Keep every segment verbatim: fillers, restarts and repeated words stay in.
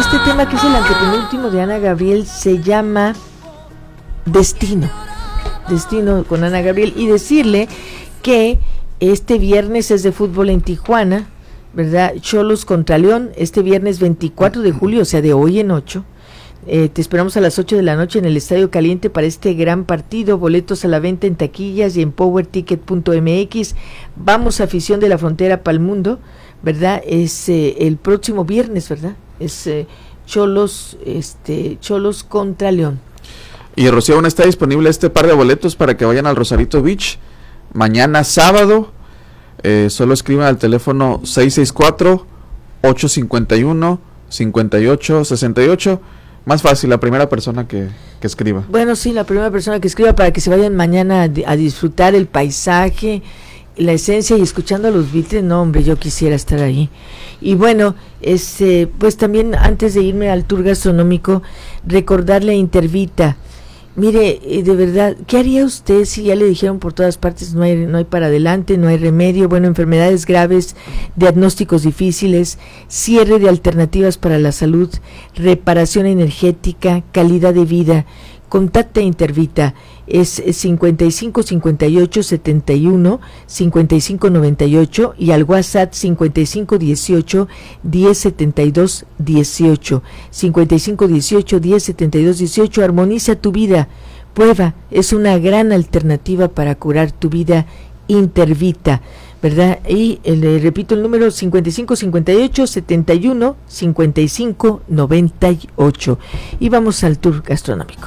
este tema que es el antepenúltimo de Ana Gabriel se llama Destino. Destino con Ana Gabriel. Y decirle que este viernes es de fútbol en Tijuana, ¿verdad? Xolos contra León, este viernes veinticuatro de julio, o sea, de hoy en ocho. Eh, te esperamos a las ocho de la noche en el Estadio Caliente para este gran partido. Boletos a la venta en taquillas y en power ticket punto m x. Vamos, afición de la frontera para el mundo, ¿verdad? Es eh, el próximo viernes, ¿verdad? Es eh, Xolos, este, Xolos contra León. Y Rocío, aún está disponible este par de boletos para que vayan al Rosarito Beach mañana sábado. Eh, solo escriban al teléfono seis seis cuatro, ocho cinco uno, cinco ocho seis ocho. Más fácil, la primera persona que, que escriba. Bueno, sí, la primera persona que escriba para que se vayan mañana a, a disfrutar el paisaje, la esencia y escuchando a los Beatles. No, hombre, yo quisiera estar ahí. Y bueno, este, pues también antes de irme al tour gastronómico, recordarle a Intervita. Mire, eh, de verdad, ¿qué haría usted si ya le dijeron por todas partes no hay, no hay para adelante, no hay remedio? Bueno, enfermedades graves, diagnósticos difíciles, cierre de alternativas para la salud, reparación energética, calidad de vida. Contacta a Intervita, es cincuenta y cinco cincuenta y ocho setenta y uno cincuenta y cinco noventa y ocho y al WhatsApp cincuenta y cinco dieciocho diez setenta y dos dieciocho, cincuenta y cinco dieciocho diez setenta y dos dieciocho. Armoniza tu vida, prueba, es una gran alternativa para curar tu vida. Intervita, ¿verdad? Y eh, le repito el número cincuenta y cinco cincuenta y ocho setenta y uno cincuenta y cinco noventa y ocho. Y vamos al tour gastronómico.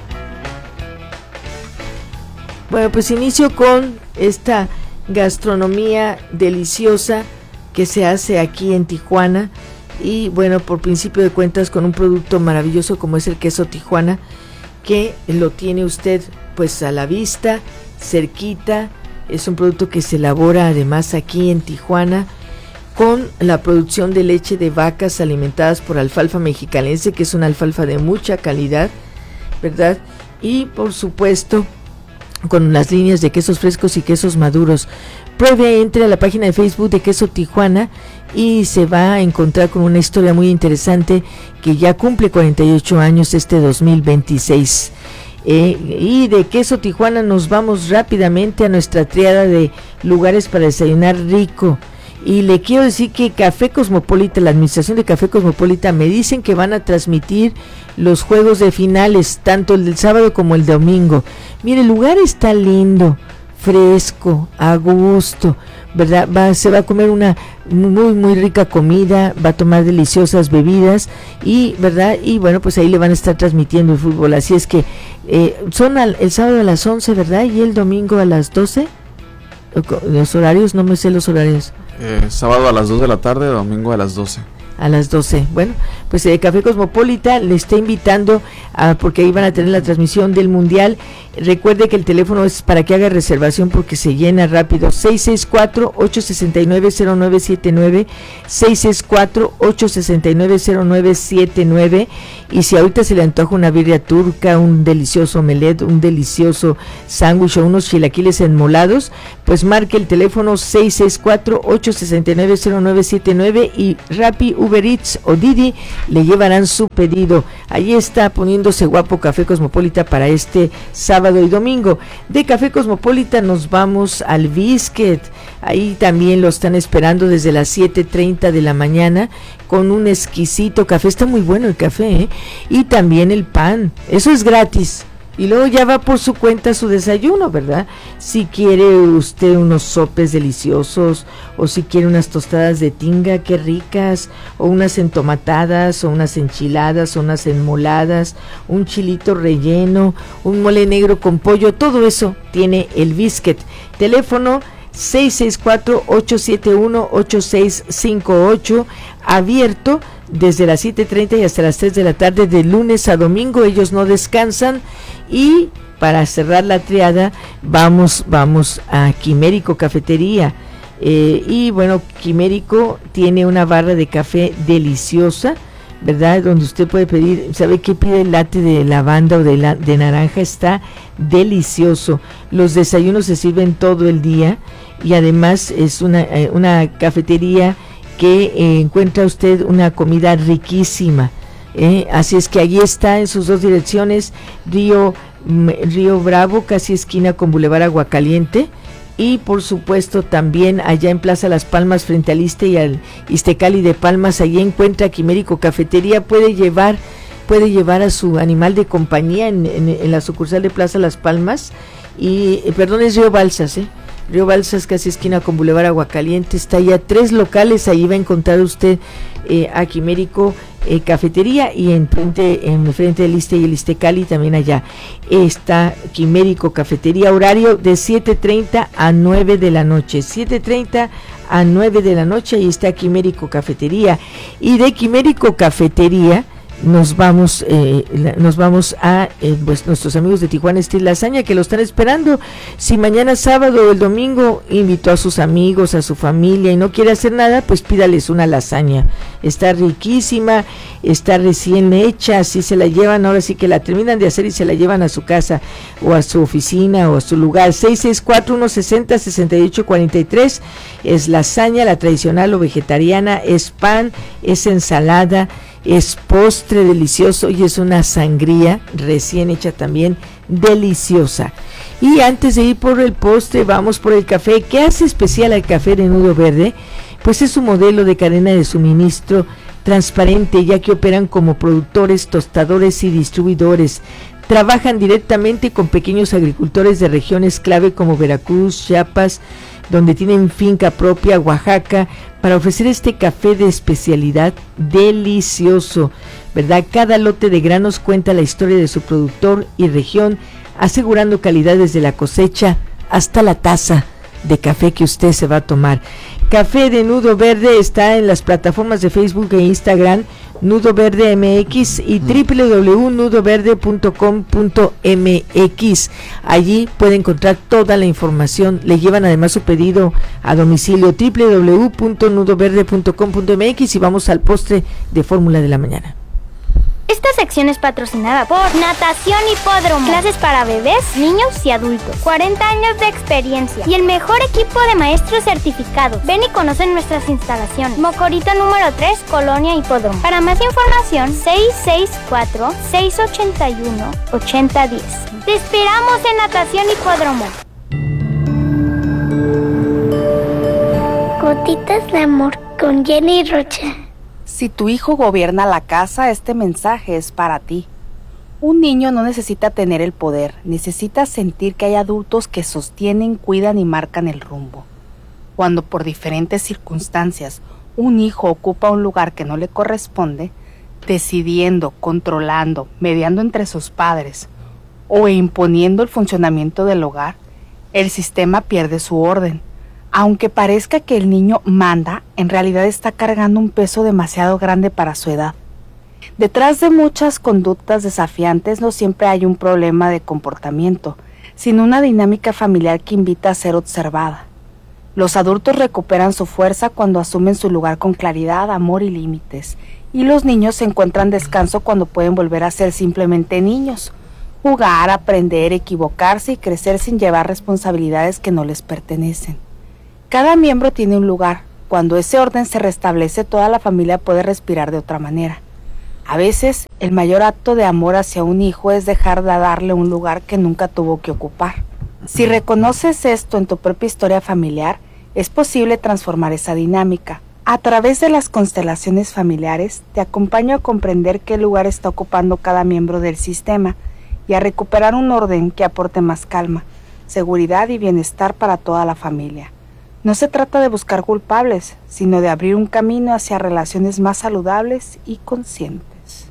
Bueno, pues inicio con esta gastronomía deliciosa que se hace aquí en Tijuana y bueno, por principio de cuentas con un producto maravilloso como es el queso Tijuana, que lo tiene usted pues a la vista, cerquita. Es un producto que se elabora además aquí en Tijuana con la producción de leche de vacas alimentadas por alfalfa mexicanense, que es una alfalfa de mucha calidad, ¿verdad? Y por supuesto con las líneas de quesos frescos y quesos maduros. Pruebe, entre a la página de Facebook de Queso Tijuana y se va a encontrar con una historia muy interesante que ya cumple cuarenta y ocho años este dos mil veintiséis. Eh, y de Queso Tijuana nos vamos rápidamente a nuestra triada de lugares para desayunar rico. Y le quiero decir que Café Cosmopolita, la administración de Café Cosmopolita, me dicen que van a transmitir los juegos de finales, tanto el del sábado como el domingo. Mire, el lugar está lindo, fresco, a gusto, ¿verdad? Va, se va a comer una muy, muy rica comida, va a tomar deliciosas bebidas y, ¿verdad? Y bueno, pues ahí le van a estar transmitiendo el fútbol. Así es que eh, son al, el sábado a las once, ¿verdad? Y el domingo a las doce. Los horarios, no me sé los horarios. Eh, sábado a las dos de la tarde, domingo a las doce. A las doce. Bueno, pues eh, Café Cosmopolita le está invitando a, porque ahí van a tener la transmisión del Mundial. Recuerde que el teléfono es para que haga reservación porque se llena rápido. seis seis cuatro, ocho seis nueve, cero nueve siete nueve, seis seis cuatro, ocho seis nueve, cero nueve siete nueve. Y si ahorita se le antoja una birria turca, un delicioso omelette, un delicioso sándwich o unos chilaquiles enmolados, pues marque el teléfono seis seis cuatro, ocho seis nueve, cero nueve siete nueve y Rappi, Uber Eats o Didi le llevarán su pedido. Ahí está poniéndose guapo Café Cosmopolita para este sábado y domingo. De Café Cosmopolita nos vamos al Biscuit. Ahí también lo están esperando desde las siete treinta de la mañana con un exquisito café. Está muy bueno el café, ¿eh? Y también el pan. Eso es gratis. Y luego ya va por su cuenta su desayuno, ¿verdad? Si quiere usted unos sopes deliciosos, o si quiere unas tostadas de tinga, qué ricas, o unas entomatadas, o unas enchiladas, o unas enmoladas, un chilito relleno, un mole negro con pollo, todo eso tiene el Biscuit. Teléfono seis seis cuatro, ocho siete uno, ocho seis cinco ocho, abierto desde las siete treinta y hasta las tres de la tarde de lunes a domingo. Ellos no descansan. Y para cerrar la triada vamos vamos a Quimérico Cafetería, eh, y bueno, Quimérico tiene una barra de café deliciosa, ¿verdad? Donde usted puede pedir, ¿sabe qué pide? El latte de lavanda o de, la, de naranja, está delicioso. Los desayunos se sirven todo el día y además es una, eh, una cafetería que eh, encuentra usted una comida riquísima, Eh, así es que allí está en sus dos direcciones, Río, Río Bravo, casi esquina con Boulevard Aguacaliente, y por supuesto también allá en Plaza Las Palmas frente al Iste y al Iztecali de Palmas, allí encuentra Quimérico Cafetería, puede llevar puede llevar a su animal de compañía en, en, en la sucursal de Plaza Las Palmas, y eh, perdón, es Río Balsas, eh Río Balsas, casi esquina con Boulevard Aguacaliente, está ya tres locales, ahí va a encontrar usted eh, a Quimérico eh, Cafetería, y en frente, en frente del Iste y el Iztecali también allá está Quimérico Cafetería, horario de siete treinta a nueve de la noche, siete treinta a nueve de la noche, ahí está Quimérico Cafetería, y de Quimérico Cafetería nos vamos eh, la, nos vamos a eh, pues nuestros amigos de Tijuana Steel Lasaña, que lo están esperando. Si mañana sábado o el domingo invitó a sus amigos, a su familia y no quiere hacer nada, pues pídales una lasaña, está riquísima, está recién hecha, así se la llevan, ahora sí que la terminan de hacer y se la llevan a su casa o a su oficina o a su lugar. Seis seis cuatro, uno sesenta, sesenta y ocho cuarenta y tres es lasaña, la tradicional o vegetariana, es pan, es ensalada, es postre delicioso y es una sangría recién hecha también deliciosa. Y antes de ir por el postre, vamos por el café. ¿Qué hace especial al café de Nudo Verde? Pues es su modelo de cadena de suministro transparente, ya que operan como productores, tostadores y distribuidores. Trabajan directamente con pequeños agricultores de regiones clave como Veracruz, Chiapas, donde tienen finca propia, Oaxaca, para ofrecer este café de especialidad delicioso, ¿verdad? Cada lote de granos cuenta la historia de su productor y región, asegurando calidad desde la cosecha hasta la taza de café que usted se va a tomar. Café de Nudo Verde está en las plataformas de Facebook e Instagram, Nudo Verde M X y w w w punto nudo verde punto com punto m x. Allí puede encontrar toda la información. Le llevan además su pedido a domicilio, w w w punto nudo verde punto com punto m x, y vamos al postre de Fórmula de la Mañana. Esta sección es patrocinada por Natación Hipódromo. Clases para bebés, niños y adultos. cuarenta años de experiencia y el mejor equipo de maestros certificados. Ven y conoce nuestras instalaciones. Mocorito número tres, Colonia Hipódromo. Para más información, seis seis cuatro, seis ocho uno, ocho cero uno cero. Te esperamos en Natación Hipódromo. Gotitas de amor con Jenny Rocha. Si tu hijo gobierna la casa, este mensaje es para ti. Un niño no necesita tener el poder, necesita sentir que hay adultos que sostienen, cuidan y marcan el rumbo. Cuando por diferentes circunstancias un hijo ocupa un lugar que no le corresponde, decidiendo, controlando, mediando entre sus padres o imponiendo el funcionamiento del hogar, el sistema pierde su orden. Aunque parezca que el niño manda, en realidad está cargando un peso demasiado grande para su edad. Detrás de muchas conductas desafiantes no siempre hay un problema de comportamiento, sino una dinámica familiar que invita a ser observada. Los adultos recuperan su fuerza cuando asumen su lugar con claridad, amor y límites, y los niños encuentran descanso cuando pueden volver a ser simplemente niños, jugar, aprender, equivocarse y crecer sin llevar responsabilidades que no les pertenecen. Cada miembro tiene un lugar. Cuando ese orden se restablece, toda la familia puede respirar de otra manera. A veces, el mayor acto de amor hacia un hijo es dejar de darle un lugar que nunca tuvo que ocupar. Si reconoces esto en tu propia historia familiar, es posible transformar esa dinámica. A través de las constelaciones familiares, te acompaño a comprender qué lugar está ocupando cada miembro del sistema y a recuperar un orden que aporte más calma, seguridad y bienestar para toda la familia. No se trata de buscar culpables, sino de abrir un camino hacia relaciones más saludables y conscientes.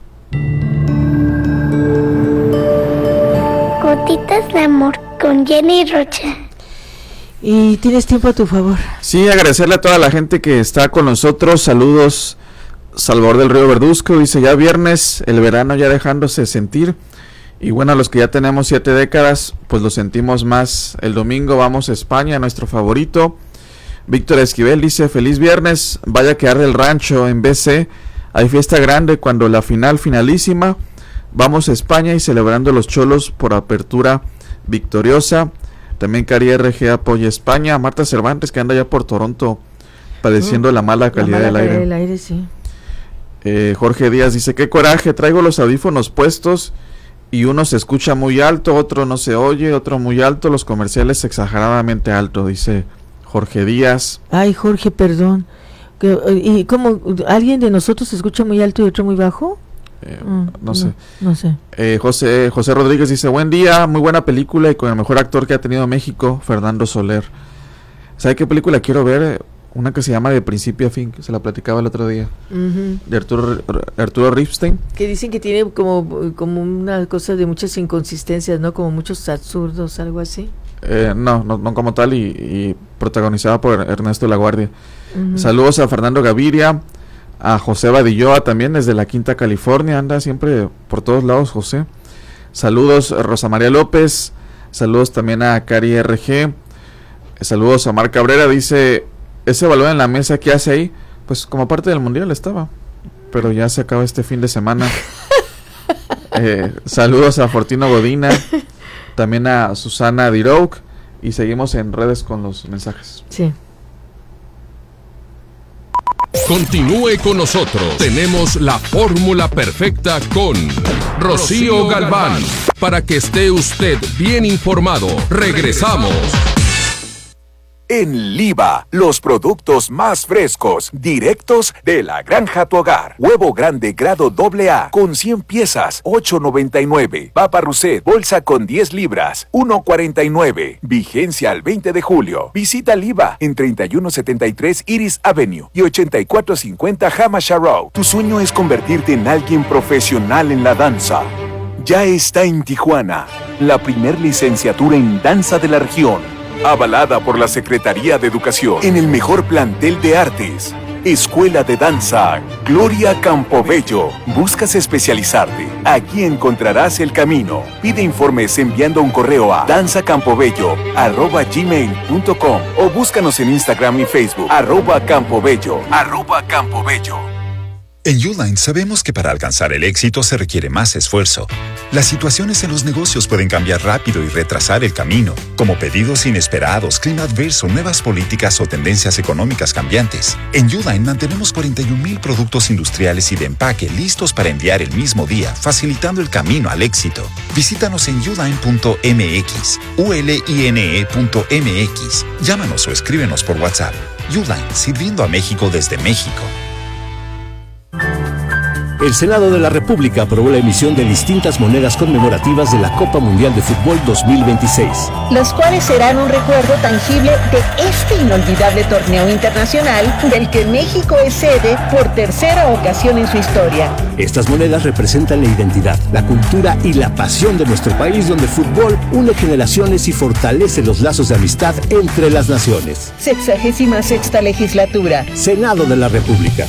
Gotitas de amor con Jenny Rocha. Y tienes tiempo a tu favor. Sí, agradecerle a toda la gente que está con nosotros. Saludos, Salvador del Río Verduzco, dice ya viernes, el verano ya dejándose sentir. Y bueno, a los que ya tenemos siete décadas, pues lo sentimos más. El domingo vamos a España, nuestro favorito. Víctor Esquivel dice, feliz viernes, vaya que arde el rancho en B C. Hay fiesta grande cuando la final finalísima. Vamos a España y celebrando los cholos por apertura victoriosa. También Cari R G apoya España. Marta Cervantes, que anda ya por Toronto padeciendo mm, la mala calidad, la mala del, calidad aire. del aire. Sí. Eh, Jorge Díaz dice, qué coraje, traigo los audífonos puestos y uno se escucha muy alto, otro no se oye, otro muy alto, los comerciales exageradamente alto, dice Jorge Díaz. Ay, Jorge, perdón. ¿Y cómo? ¿Alguien de nosotros se escucha muy alto y otro muy bajo? Eh, mm, no sé. No, no sé. Eh, José, José Rodríguez dice, buen día, muy buena película y con el mejor actor que ha tenido México, Fernando Soler. ¿Sabe qué película quiero ver? Una que se llama De Principio a Fin, que se la platicaba el otro día, uh-huh. de Arturo, Arturo Ripstein. Que dicen que tiene como, como una cosa de muchas inconsistencias, ¿no? Como muchos absurdos, algo así. Eh, no, no, no como tal, y, y protagonizada por Ernesto Laguardia. Uh-huh. Saludos a Fernando Gaviria, a José Badilloa también, desde la Quinta California, anda siempre por todos lados José. Saludos a Rosa María López, saludos también a Cari R G, saludos a Mar Cabrera, dice... Ese balón en la mesa que hace ahí, pues como parte del mundial estaba, pero ya se acaba este fin de semana. eh, saludos a Fortino Godina, también a Susana Dirouk, y seguimos en redes con los mensajes. Sí. Continúe con nosotros. Tenemos la fórmula perfecta con Rocío Galván, para que esté usted bien informado. Regresamos. En Liva, los productos más frescos, directos de la granja a tu hogar. Huevo grande grado doble A con cien piezas, ocho noventa y nueve. Papa Rousset, bolsa con diez libras, uno cuarenta y nueve. Vigencia al veinte de julio. Visita Liva en treinta y uno setenta y tres Iris Avenue y ochenta y cuatro cincuenta Hamasha Road. Tu sueño es convertirte en alguien profesional en la danza. Ya está en Tijuana, la primer licenciatura en danza de la región. Avalada por la Secretaría de Educación, en el mejor plantel de artes. Escuela de Danza Gloria Campobello. ¿Buscas especializarte? Aquí encontrarás el camino. Pide informes enviando un correo a danzacampobello arroba gmail punto com o búscanos en Instagram y Facebook arroba campobello arroba campobello. En Uline sabemos que para alcanzar el éxito se requiere más esfuerzo. Las situaciones en los negocios pueden cambiar rápido y retrasar el camino, como pedidos inesperados, clima adverso, nuevas políticas o tendencias económicas cambiantes. En Uline mantenemos cuarenta y un mil productos industriales y de empaque listos para enviar el mismo día, facilitando el camino al éxito. Visítanos en uline punto m x, u l i n e punto m x. Llámanos o escríbenos por WhatsApp. Uline, sirviendo a México desde México. El Senado de la República aprobó la emisión de distintas monedas conmemorativas de la Copa Mundial de Fútbol dos mil veintiséis. Los cuales serán un recuerdo tangible de este inolvidable torneo internacional del que México es sede por tercera ocasión en su historia. Estas monedas representan la identidad, la cultura y la pasión de nuestro país, donde el fútbol une generaciones y fortalece los lazos de amistad entre las naciones. Sexagésima sexta legislatura. Senado de la República.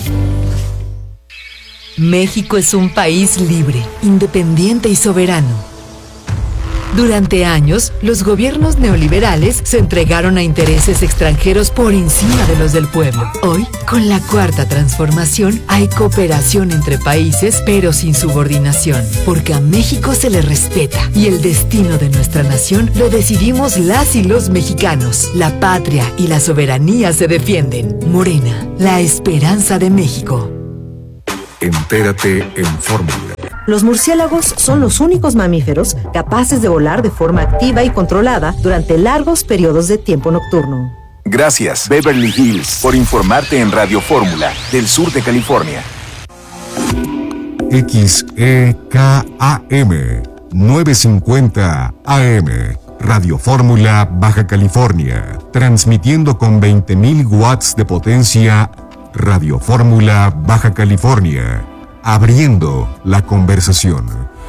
México es un país libre, independiente y soberano. Durante años, los gobiernos neoliberales se entregaron a intereses extranjeros por encima de los del pueblo. Hoy, con la Cuarta Transformación, hay cooperación entre países, pero sin subordinación, porque a México se le respeta y el destino de nuestra nación lo decidimos las y los mexicanos. La patria y la soberanía se defienden. Morena, la esperanza de México. Entérate en Fórmula. Los murciélagos son los únicos mamíferos capaces de volar de forma activa y controlada durante largos periodos de tiempo nocturno. Gracias, Beverly Hills, por informarte en Radio Fórmula del sur de California. X E K A M novecientos cincuenta A M Radio Fórmula Baja California, transmitiendo con veinte mil watts de potencia. Radio Fórmula Baja California, abriendo la conversación.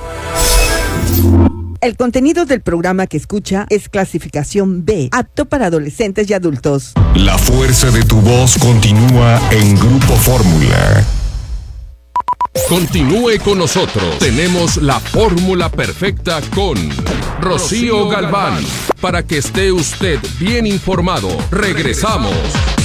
El contenido del programa que escucha es clasificación B, apto para adolescentes y adultos. La fuerza de tu voz continúa en Grupo Fórmula. Continúe con nosotros. Tenemos la fórmula perfecta con Rocío Galván, para que esté usted bien informado. Regresamos.